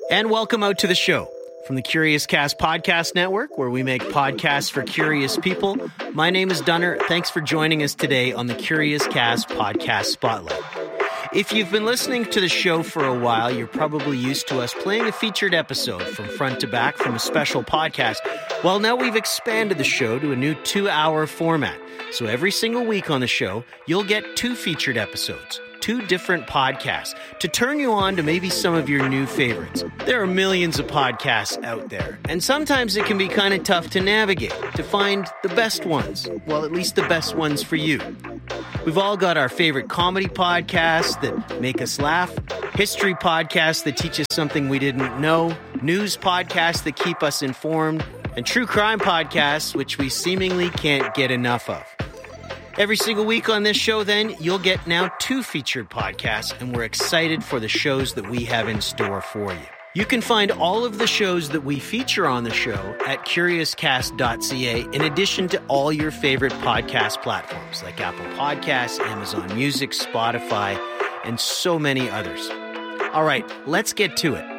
And welcome out to the show. From the Curious Cast Podcast Network, where we make podcasts for curious people, my name is Dunner. Thanks for joining us today on the Curious Cast Podcast Spotlight. If you've been listening to the show for a while, you're probably used to us playing a featured episode from front to back from a special podcast. Well, now we've expanded the show to a new 2-hour format. So every single week on the show, you'll get 2 featured episodes. 2 different podcasts to turn you on to maybe some of your new favorites. There are millions of podcasts out there, and sometimes it can be kind of tough to navigate, to find the best ones. Well, at least the best ones for you. We've all got our favorite comedy podcasts that make us laugh, history podcasts that teach us something we didn't know, news podcasts that keep us informed, and true crime podcasts which we seemingly can't get enough of. Every single week on this show, then, you'll get now 2 featured podcasts, and we're excited for the shows that we have in store for you. You can find all of the shows that we feature on the show at curiouscast.ca, in addition to all your favorite podcast platforms like Apple Podcasts, Amazon Music, Spotify, and so many others. All right, let's get to it.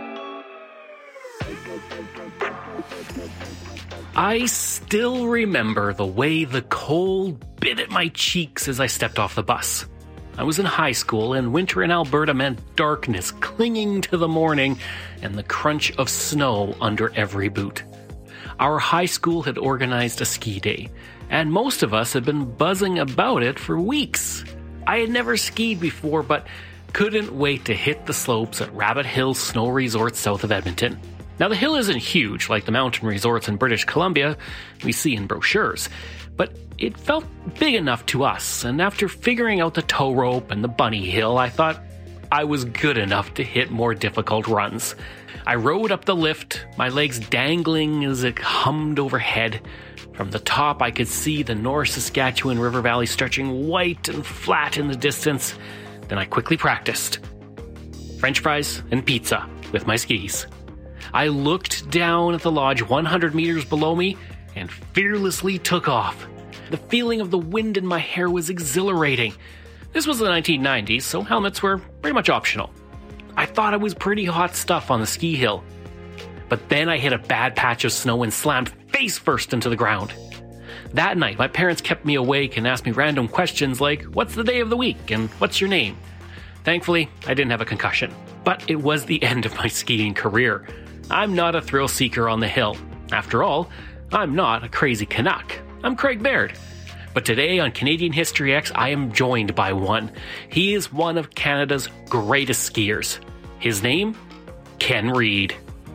I still remember the way the cold bit at my cheeks as I stepped off the bus. I was in high school, and winter in Alberta meant darkness clinging to the morning and the crunch of snow under every boot. Our high school had organized a ski day, and most of us had been buzzing about it for weeks. I had never skied before, but couldn't wait to hit the slopes at Rabbit Hill Snow Resort south of Edmonton. Now, the hill isn't huge like the mountain resorts in British Columbia we see in brochures, but it felt big enough to us, and after figuring out the tow rope and the bunny hill, I thought I was good enough to hit more difficult runs. I rode up the lift, my legs dangling as it hummed overhead. From the top, I could see the North Saskatchewan River Valley stretching white and flat in the distance. Then I quickly practiced French fries and pizza with my skis. I looked down at the lodge 100 meters below me and fearlessly took off. The feeling of the wind in my hair was exhilarating. This was the 1990s, so helmets were pretty much optional. I thought I was pretty hot stuff on the ski hill. But then I hit a bad patch of snow and slammed face first into the ground. That night, my parents kept me awake and asked me random questions like, "What's the day of the week?" and "What's your name?" Thankfully, I didn't have a concussion. But it was the end of my skiing career. I'm not a thrill seeker on the hill. After all, I'm not a crazy Canuck. I'm Craig Baird. But today on Canadian History X, I am joined by one. He is one of Canada's greatest skiers. His name? Ken Reid.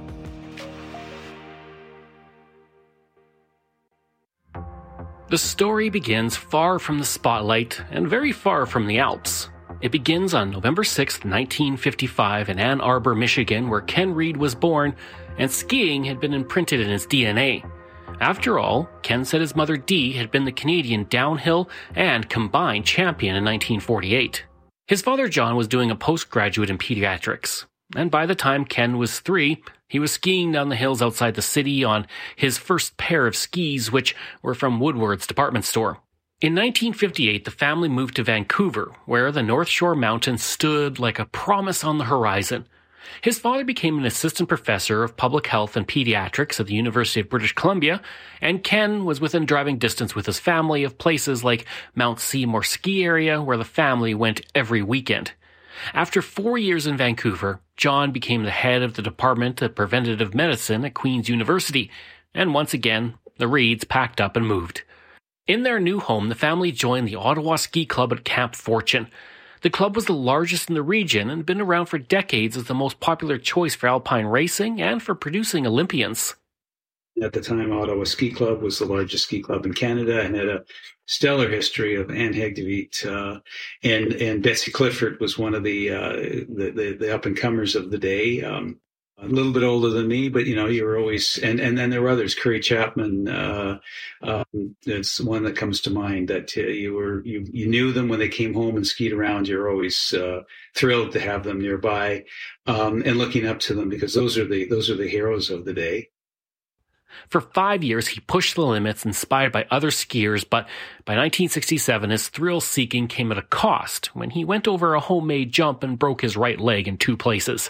The story begins far from the spotlight and very far from the Alps. It begins on November 6, 1955 in Ann Arbor, Michigan, where Ken Reid was born, and skiing had been imprinted in his DNA. After all, Ken said his mother Dee had been the Canadian downhill and combined champion in 1948. His father John was doing a postgraduate in pediatrics, and by the time Ken was 3, he was skiing down the hills outside the city on his first pair of skis, which were from Woodward's department store. In 1958, the family moved to Vancouver, where the North Shore Mountains stood like a promise on the horizon. His father became an assistant professor of public health and pediatrics at the University of British Columbia, and Ken was within driving distance with his family of places like Mount Seymour Ski Area, where the family went every weekend. After 4 years in Vancouver, John became the head of the Department of Preventative Medicine at Queen's University, and once again, the Reids packed up and moved. In their new home, the family joined the Ottawa Ski Club at Camp Fortune. The club was the largest in the region and had been around for decades as the most popular choice for alpine racing and for producing Olympians. At the time, Ottawa Ski Club was the largest ski club in Canada and had a stellar history of Anne Hegdeviet, and Betsy Clifford was one of the up-and-comers of the day. A little bit older than me, but you were always, and then there were others. Curry Chapman, that's one that comes to mind. That you knew them when they came home and skied around. You're always thrilled to have them nearby, and looking up to them because those are the heroes of the day. For 5 years, he pushed the limits, inspired by other skiers, but by 1967, his thrill-seeking came at a cost when he went over a homemade jump and broke his right leg in 2 places.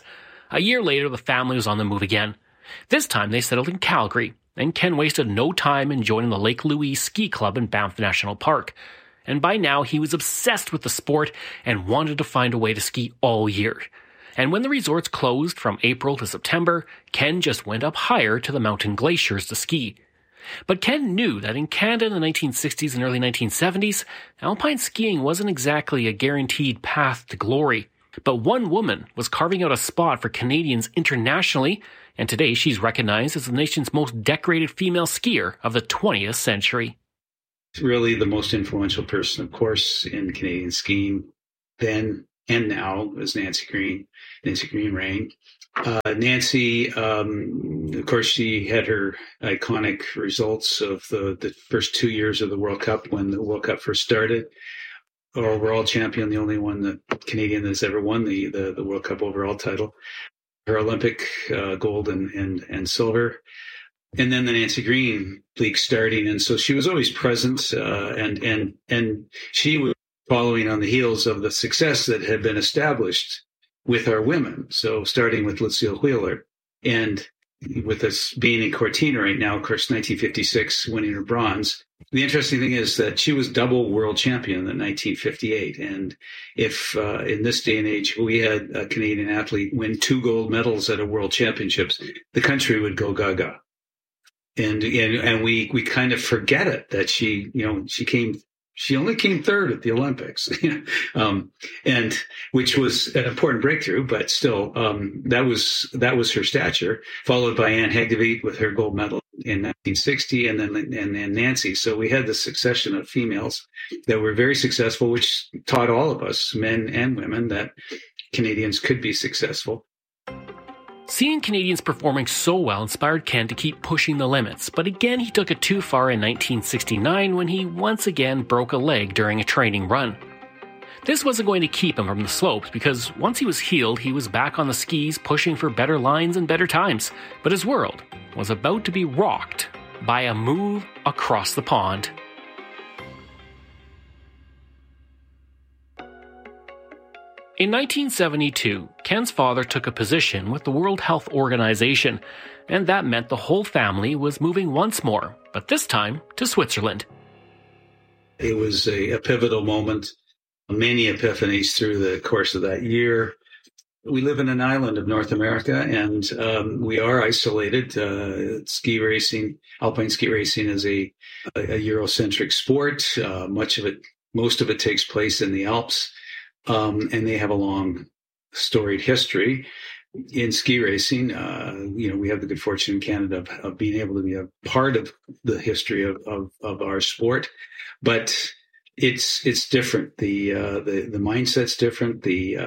A year later, the family was on the move again. This time, they settled in Calgary, and Ken wasted no time in joining the Lake Louise Ski Club in Banff National Park. And by now, he was obsessed with the sport and wanted to find a way to ski all year. And when the resorts closed from April to September, Ken just went up higher to the mountain glaciers to ski. But Ken knew that in Canada in the 1960s and early 1970s, alpine skiing wasn't exactly a guaranteed path to glory. But one woman was carving out a spot for Canadians internationally, and today she's recognized as the nation's most decorated female skier of the 20th century. Really the most influential person, of course, in Canadian skiing then and now is Nancy Green-Rain. Nancy, of course, she had her iconic results of the first 2 years of the World Cup when the World Cup first started. Overall champion, the only one that Canadian that's ever won the World Cup overall title. Her Olympic gold and silver. And then the Nancy Green League starting. And so she was always present, and she was following on the heels of the success that had been established with our women. So starting with Lucille Wheeler, and with us being in Cortina right now, of course, 1956, winning her bronze. The interesting thing is that she was double world champion in 1958. And if in this day and age we had a Canadian athlete win 2 gold medals at a world championships, the country would go gaga. And we kind of forget it that she only came third at the Olympics, and which was an important breakthrough, but still, that was her stature, followed by Anne Hegdeviet with her gold medal in 1960, and then Nancy. So we had the succession of females that were very successful, which taught all of us, men and women, that Canadians could be successful. Seeing Canadians performing so well inspired Ken to keep pushing the limits, but again he took it too far in 1969 when he once again broke a leg during a training run. This wasn't going to keep him from the slopes because once he was healed, he was back on the skis pushing for better lines and better times, but his world was about to be rocked by a move across the pond. In 1972, Ken's father took a position with the World Health Organization, and that meant the whole family was moving once more, but this time to Switzerland. It was a pivotal moment, many epiphanies through the course of that year. We live in an island of North America, and we are isolated. Alpine ski racing is a Eurocentric sport. Most of it takes place in the Alps. And they have a long, storied history in ski racing. We have the good fortune in Canada of being able to be a part of the history of our sport, but it's different. The mindset's different.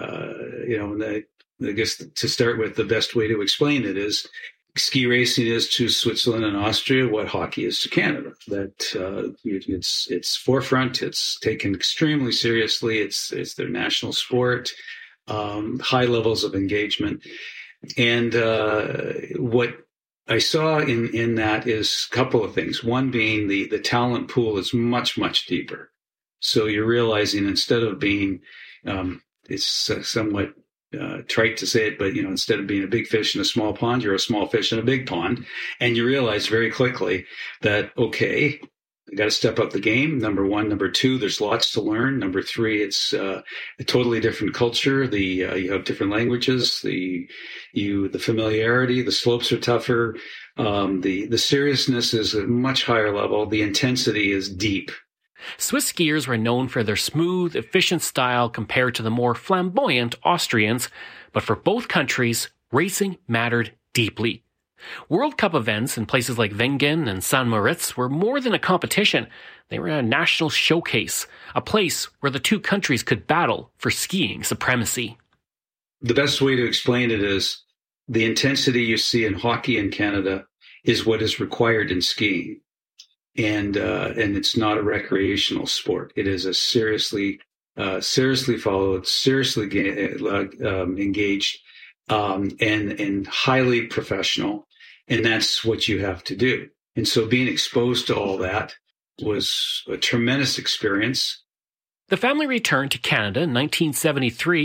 I guess to start with, the best way to explain it is ski racing is to Switzerland and Austria what hockey is to Canada. That it's forefront. It's taken extremely seriously. It's their national sport. High levels of engagement, and what I saw in that is a couple of things. One being the talent pool is much, much deeper. So you're realizing instead of being it's somewhat trite to say it, but instead of being a big fish in a small pond, you're a small fish in a big pond, and you realize very quickly that I got to step up the game. Number one, number two, there's lots to learn. Number three, it's a totally different culture. You have different languages. The familiarity, the slopes are tougher. The seriousness is a much higher level. The intensity is deep. Swiss skiers were known for their smooth, efficient style compared to the more flamboyant Austrians, but for both countries, racing mattered deeply. World Cup events in places like Wengen and St. Moritz were more than a competition. They were a national showcase, a place where the two countries could battle for skiing supremacy. The best way to explain it is the intensity you see in hockey in Canada is what is required in skiing. And it's not a recreational sport. It is a seriously followed, seriously engaged, and highly professional. And that's what you have to do. And so being exposed to all that was a tremendous experience. The family returned to Canada in 1973,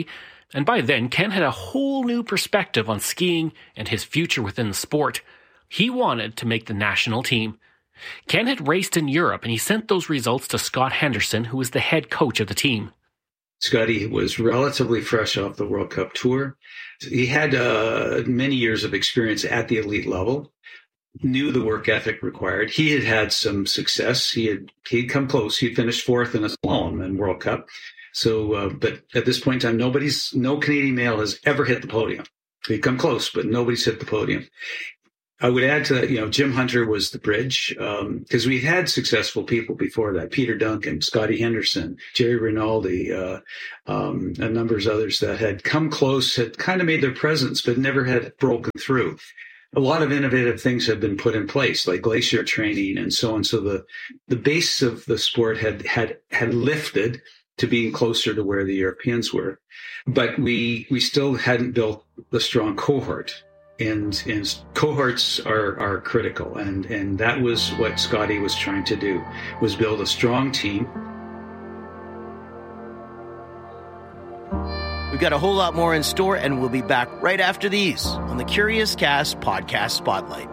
And by then, Ken had a whole new perspective on skiing and his future within the sport. He wanted to make the national team. Ken had raced in Europe, and he sent those results to Scott Henderson, who was the head coach of the team. Scotty was relatively fresh off the World Cup tour. He had many years of experience at the elite level, knew the work ethic required. He had had some success. He'd come close. He finished fourth in a slalom in World Cup. So, but at this point in time, no Canadian male has ever hit the podium. He'd come close, but nobody's hit the podium. I would add to that, Jim Hunter was the bridge, because we had successful people before that. Peter Duncan, Scotty Henderson, Jerry Rinaldi, a number of others that had come close, had kind of made their presence, but never had broken through. A lot of innovative things have been put in place, like glacier training and so on. So the base of the sport had lifted to being closer to where the Europeans were, but we still hadn't built the strong cohort. And cohorts are critical. And that was what Scotty was trying to do, was build a strong team. We've got a whole lot more in store, and we'll be back right after these on the Curious Cast Podcast Spotlight.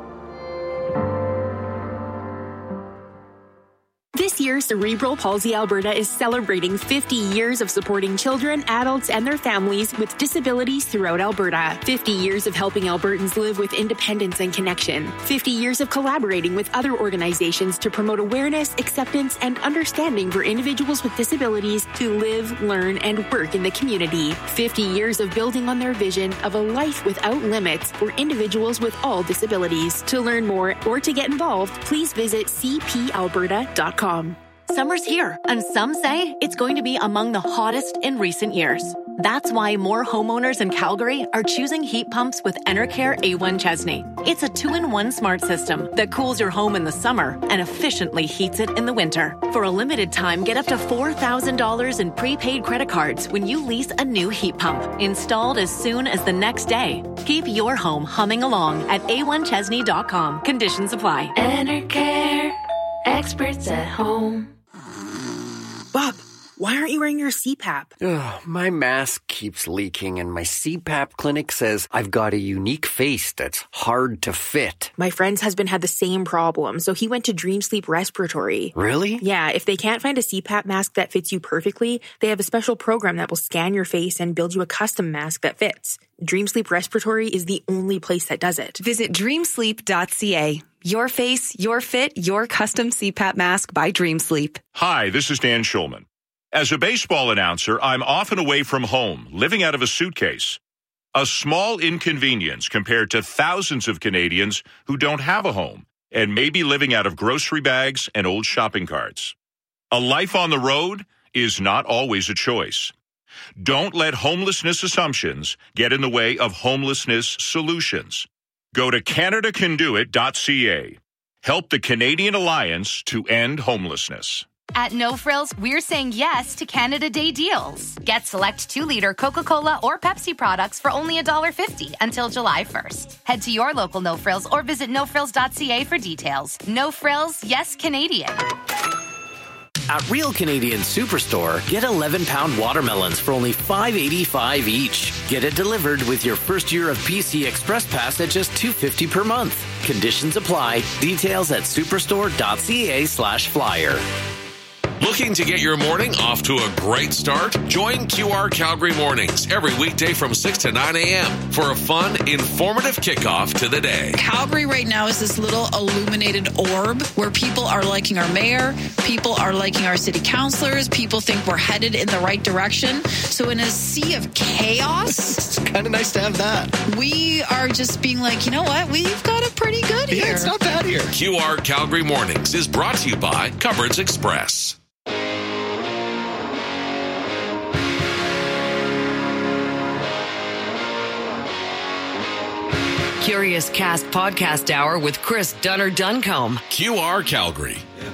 This year, Cerebral Palsy Alberta is celebrating 50 years of supporting children, adults, and their families with disabilities throughout Alberta. 50 years of helping Albertans live with independence and connection. 50 years of collaborating with other organizations to promote awareness, acceptance, and understanding for individuals with disabilities to live, learn, and work in the community. 50 years of building on their vision of a life without limits for individuals with all disabilities. To learn more or to get involved, please visit cpalberta.com. Summer's here, and some say it's going to be among the hottest in recent years. That's why more homeowners in Calgary are choosing heat pumps with Enercare A1 Chesney. It's a 2-in-1 smart system that cools your home in the summer and efficiently heats it in the winter. For a limited time, get up to $4,000 in prepaid credit cards when you lease a new heat pump, installed as soon as the next day. Keep your home humming along at a1chesney.com. Conditions apply. Enercare, experts at home. Bob, why aren't you wearing your CPAP? Ugh, my mask keeps leaking, and my CPAP clinic says I've got a unique face that's hard to fit. My friend's husband had the same problem, so he went to Dream Sleep Respiratory. Really? Yeah, if they can't find a CPAP mask that fits you perfectly, they have a special program that will scan your face and build you a custom mask that fits. Dream Sleep Respiratory is the only place that does it. Visit dreamsleep.ca. Your face, your fit, your custom CPAP mask by Dream Sleep. Hi, this is Dan Schulman. As a baseball announcer, I'm often away from home, living out of a suitcase. A small inconvenience compared to thousands of Canadians who don't have a home and may be living out of grocery bags and old shopping carts. A life on the road is not always a choice. Don't let homelessness assumptions get in the way of homelessness solutions. Go to CanadaCanDoIt.ca. Help the Canadian Alliance to end homelessness. At No Frills, we're saying yes to Canada Day deals. Get select 2-liter Coca-Cola or Pepsi products for only $1.50 until July 1st. Head to your local No Frills or visit nofrills.ca for details. No Frills, yes Canadian. At Real Canadian Superstore, get 11-pound watermelons for only $5.85 each. Get it delivered with your first year of PC Express Pass at just $2.50 per month. Conditions apply. Details at superstore.ca/flyer. Looking to get your morning off to a great start? Join QR Calgary Mornings every weekday from 6 to 9 a.m. for a fun, informative kickoff to the day. Calgary right now is this little illuminated orb where people are liking our mayor, people are liking our city councilors, people think we're headed in the right direction. So in a sea of chaos, it's kind of nice to have that. We are just being like, you know what? We've got it pretty good here. Yeah, it's not bad here. QR Calgary Mornings is brought to you by Cupboards Express. Curious Cast Podcast Hour with Chris Dunner Duncombe. QR Calgary.